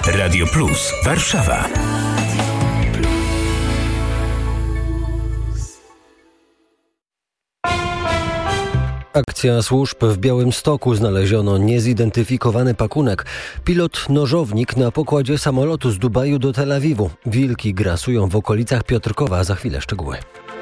Radio Plus Warszawa. Akcja służb w Białymstoku. Znaleziono niezidentyfikowany pakunek. Pilot nożownik na pokładzie samolotu z Dubaju do Tel Awiwu. Wilki grasują w okolicach Piotrkowa. Za chwilę szczegóły.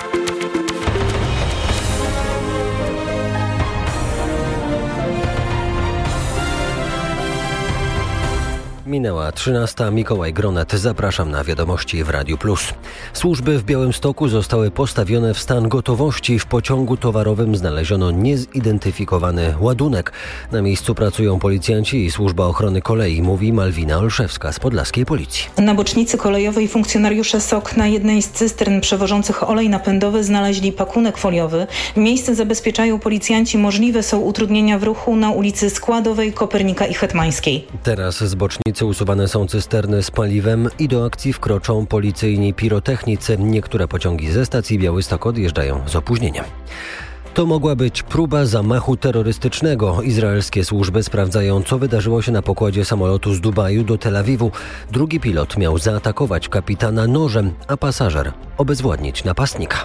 Minęła 13. Mikołaj Gronet. Zapraszam na wiadomości w Radiu Plus. Służby w Białymstoku zostały postawione w stan gotowości. W pociągu towarowym znaleziono niezidentyfikowany ładunek. Na miejscu pracują policjanci i Służba Ochrony Kolei, mówi Malwina Olszewska z podlaskiej policji. Na bocznicy kolejowej funkcjonariusze SOK na jednej z cystern przewożących olej napędowy znaleźli pakunek foliowy. Miejsce zabezpieczają policjanci. Możliwe są utrudnienia w ruchu na ulicy Składowej, Kopernika i Hetmańskiej. Teraz z bocznicy usuwane są cysterny z paliwem i do akcji wkroczą policyjni pirotechnicy. Niektóre pociągi ze stacji Białystok odjeżdżają z opóźnieniem. To mogła być próba zamachu terrorystycznego. Izraelskie służby sprawdzają, co wydarzyło się na pokładzie samolotu z Dubaju do Tel Awiwu. Drugi pilot miał zaatakować kapitana nożem, a pasażer obezwładnić napastnika.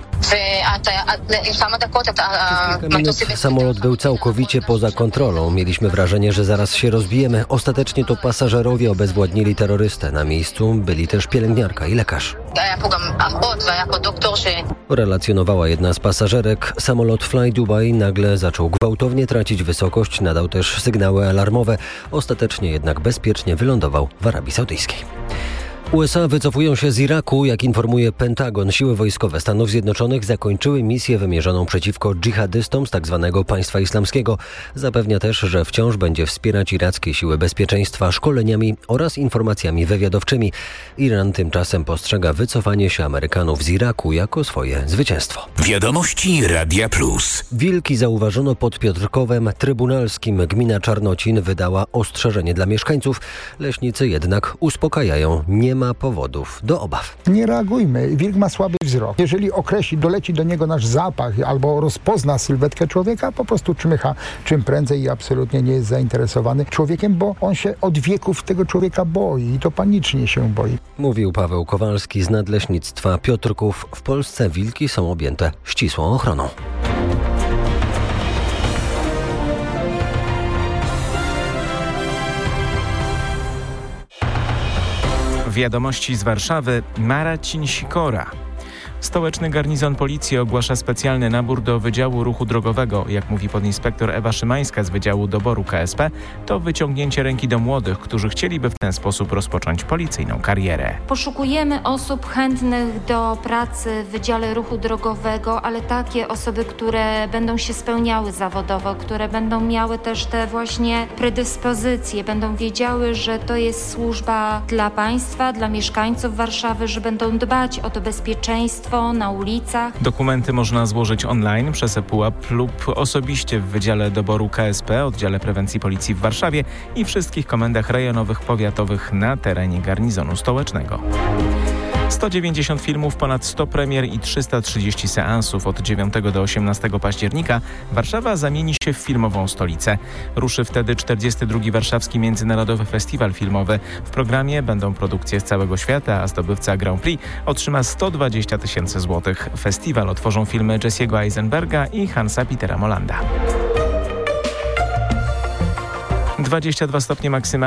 Samolot był całkowicie poza kontrolą. Mieliśmy wrażenie, że zaraz się rozbijemy. Ostatecznie to pasażerowie obezwładnili terrorystę. Na miejscu byli też pielęgniarka i lekarz. Relacjonowała jedna z pasażerek. Samolot Fly Dubai nagle zaczął gwałtownie tracić wysokość. Nadał też sygnały alarmowe. Ostatecznie jednak bezpiecznie wylądował w Arabii Saudyjskiej. USA wycofują się z Iraku. Jak informuje Pentagon, siły wojskowe Stanów Zjednoczonych zakończyły misję wymierzoną przeciwko dżihadystom z tzw. Państwa Islamskiego. Zapewnia też, że wciąż będzie wspierać irackie siły bezpieczeństwa szkoleniami oraz informacjami wywiadowczymi. Iran tymczasem postrzega wycofanie się Amerykanów z Iraku jako swoje zwycięstwo. Wiadomości Radia Plus. Wilki zauważono pod Piotrkowem Trybunalskim. Gmina Czarnocin wydała ostrzeżenie dla mieszkańców. Leśnicy jednak uspokajają. Nie ma powodów do obaw. Nie reagujmy. Wilk ma słaby wzrok. Jeżeli doleci do niego nasz zapach albo rozpozna sylwetkę człowieka, po prostu czmycha czym prędzej i absolutnie nie jest zainteresowany człowiekiem, bo on się od wieków tego człowieka boi i to panicznie się boi. Mówił Paweł Kowalski z Nadleśnictwa Piotrków. W Polsce wilki są objęte ścisłą ochroną. Wiadomości z Warszawy. Marcin Sikora. Stołeczny garnizon policji ogłasza specjalny nabór do Wydziału Ruchu Drogowego. Jak mówi podinspektor Ewa Szymańska z Wydziału Doboru KSP, to wyciągnięcie ręki do młodych, którzy chcieliby w ten sposób rozpocząć policyjną karierę. Poszukujemy osób chętnych do pracy w Wydziale Ruchu Drogowego, ale takie osoby, które będą się spełniały zawodowo, które będą miały też te właśnie predyspozycje, będą wiedziały, że to jest służba dla państwa, dla mieszkańców Warszawy, że będą dbać o to bezpieczeństwo na ulicach. Dokumenty można złożyć online przez ePUAP lub osobiście w Wydziale Doboru KSP, Oddziale Prewencji Policji w Warszawie i wszystkich komendach rejonowych, powiatowych na terenie garnizonu stołecznego. 190 filmów, ponad 100 premier i 330 seansów. Od 9 do 18 października Warszawa zamieni się w filmową stolicę. Ruszy wtedy 42. Warszawski Międzynarodowy Festiwal Filmowy. W programie będą produkcje z całego świata, a zdobywca Grand Prix otrzyma 120 000 złotych. Festiwal otworzą filmy Jesse'ego Eisenberga i Hansa Petera Mollanda. 22 stopnie maksymalnie.